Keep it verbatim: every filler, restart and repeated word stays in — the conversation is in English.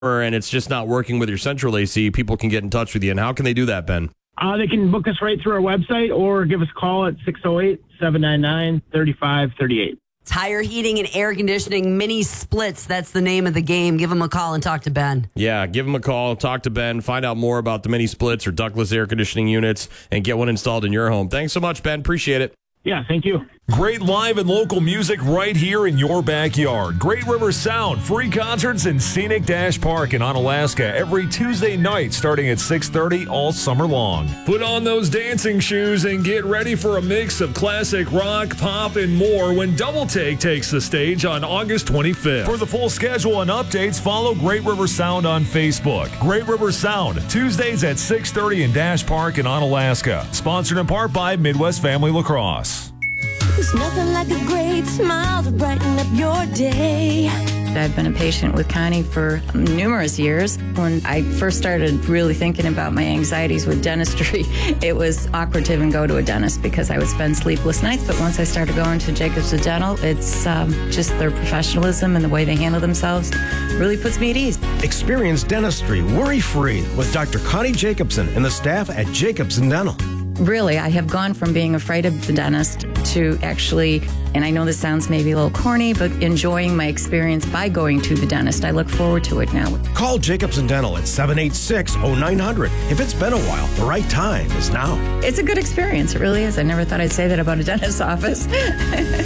and it's just not working with your central A C, people can get in touch with you. And how can they do that, Ben? Uh, they can book us right through our website or give us a call at six oh eight, seven nine nine, three five three eight. Tire heating and air conditioning mini splits. That's the name of the game. Give them a call and talk to Ben. Yeah, give him a call, talk to Ben, find out more about the mini splits or ductless air conditioning units, and get one installed in your home. Thanks so much, Ben. Appreciate it. Yeah, thank you. Great live and local music right here in your backyard. Great River Sound, free concerts in Scenic Dash Park in Onalaska every Tuesday night starting at six thirty all summer long. Put on those dancing shoes and get ready for a mix of classic rock, pop, and more when Double Take takes the stage on August twenty-fifth. For the full schedule and updates, follow Great River Sound on Facebook. Great River Sound, Tuesdays at six thirty in Dash Park in Onalaska. Sponsored in part by Midwest Family Lacrosse. There's nothing like a great smile to brighten up your day. I've been a patient with Connie for numerous years. When I first started really thinking about my anxieties with dentistry, it was awkward to even go to a dentist because I would spend sleepless nights. But once I started going to Jacobs Dental, it's um, just their professionalism and the way they handle themselves really puts me at ease. Experience dentistry worry-free with Doctor Connie Jacobson and the staff at Jacobs Dental. Really, I have gone from being afraid of the dentist to actually, and I know this sounds maybe a little corny, but enjoying my experience by going to the dentist. I look forward to it now. Call Jacobs Dental at seven eight six, oh nine hundred. If it's been a while, the right time is now. It's a good experience. It really is. I never thought I'd say that about a dentist's office.